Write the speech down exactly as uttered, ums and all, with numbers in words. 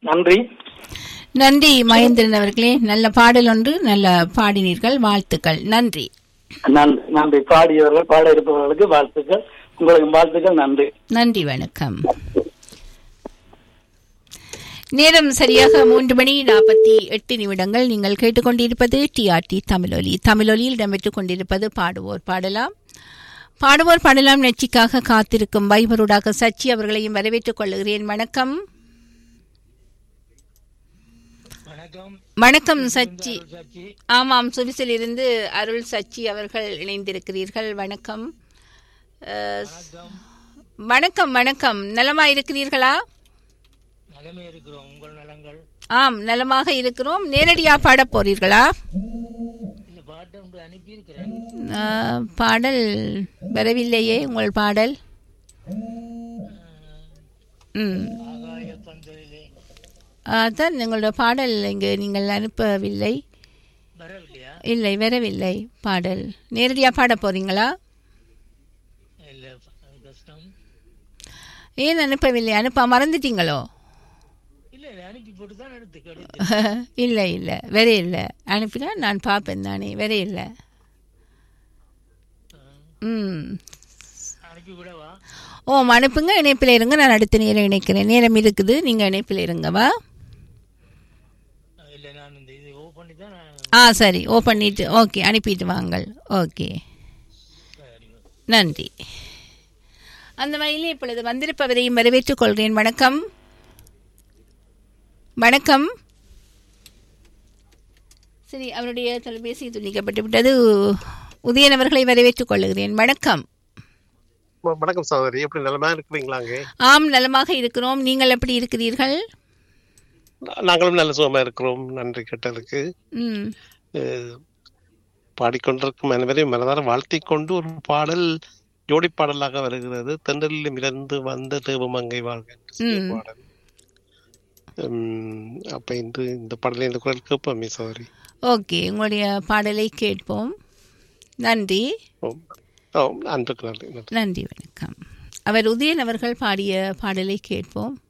நன்றி. நன்றி மகேந்திரன் அவர்களே, நல்ல பாடல் ஒன்று, நல்ல பாடினீர்கள், வாழ்த்துக்கள். நன்றி. நன்றி. பாடியவர்கள் பாட இருப்பவர்களுக்கு வாழ்த்துக்கள், உங்களுக்கு வாழ்த்துக்கள். நன்றி. நன்றி, வணக்கம். நேரம் சரியாக மூன்று மணி நாற்பத்தி எட்டு நிமிடங்கள். நீங்கள் கேட்டுக்கொண்டிருப்பது டிஆர்டி தமிழொலி. தமிழொலியில் இடம்பெற்றுக் கொண்டிருப்பது பாடுவோர் பாடலாம். பாடுவோர் பாடலாம் நிகழ்ச்சிக்காக காத்திருக்கும் வைபருடாக சச்சி அவர்களையும் வரவேற்றுக் கொள்கிறேன். வணக்கம். வணக்கம் சச்சி. ஆமாம், சுவிசில் இருந்து அருள் சச்சி அவர்கள் இணைந்திருக்கிறீர்கள். வணக்கம். வணக்கம் வணக்கம். நலமா இருக்கிறீர்களா? ஆம், நலமாக இருக்கிறோம். நேரடியா பாட போறீர்களா? பாடல் வரவில்லையே உங்கள் பாடல். ம் அதான் உங்களோட பாடல் இங்கு நீங்கள் அனுப்பவில்லை. இல்லை, வரவில்லை பாடல். நேரடியாக பாட போறீங்களா? ஏன் அனுப்பவில்லை? அனுப்ப மறந்துட்டீங்களோ? இல்லை இல்லை, வேற இல்லை. அனுப்பினா நான் பார்ப்பேன் தானே, வேற இல்லை. ம் ஓ, அனுப்புங்க. இணைப்பில் இருங்க, நான் அடுத்த நேரம் இணைக்கிறேன். நேரம் இருக்குது, நீங்கள் இணைப்பில் இருங்கவா. ஆ சரி, ஓ பண்ணிட்டு ஓகே, அனுப்பிட்டு வாங்கள். ஓகே, நன்றி. அந்த வகையில் இப்பொழுது வந்திருப்பவரையும் வரவேற்றுக் கொள்கிறேன். வணக்கம். வணக்கம். சரி, அவருடைய தொலைபேசி துண்டிக்கப்பட்டு விட்டது. உதயன் அவர்களை வரவேற்றுக் கொள்கிறேன். வணக்கம். வணக்கம் சகோதரி, எப்படி நலமாக இருக்கிறீங்களாங்க? ஆம், நலமாக இருக்கிறோம். நீங்கள் எப்படி இருக்கிறீர்கள்? நாங்களும் நல்ல சுகமாக இருக்கிறோம், நன்றி கேட்டதுக்கு. பாடிக்கொண்டிருக்கும் அனைவரையும் மனதார வாழ்த்திக் கொண்டு ஒரு பாடல் ஜோடி பாடலாக வருகிறது. தென்றலில் இருந்து வந்த தேவமங்கை வாழ்க பாடல். அப்ப இன்று இந்த பாடலை இந்த குரல் கேட்போம் சகோதரி. ஓகே, உங்களுடைய பாடலை கேட்போம். நன்றி. அன்புக்கு நன்றி. நன்றி, வணக்கம். அவர் உதயன் அவர்கள் பாடிய பாடலை கேட்போம்.